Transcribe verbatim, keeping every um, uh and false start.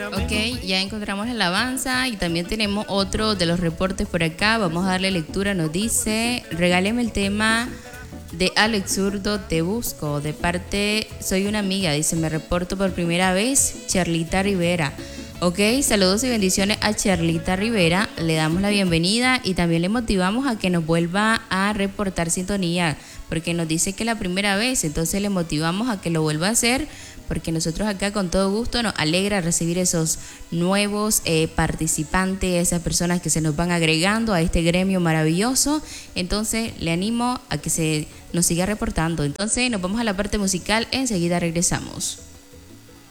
Ok, ya encontramos la alabanza y también tenemos otro de los reportes por acá. Vamos a darle lectura. Nos dice, regáleme el tema de Alex Zurdo, Te Busco. De parte, soy una amiga. Dice, me reporto por primera vez, Charlita Rivera. Ok, saludos y bendiciones a Charlita Rivera. Le damos la bienvenida y también le motivamos a que nos vuelva a reportar sintonía, porque nos dice que es la primera vez, entonces le motivamos a que lo vuelva a hacer, porque nosotros acá con todo gusto nos alegra recibir esos nuevos eh, participantes, esas personas que se nos van agregando a este gremio maravilloso. Entonces le animo a que se nos siga reportando. Entonces nos vamos a la parte musical, enseguida regresamos.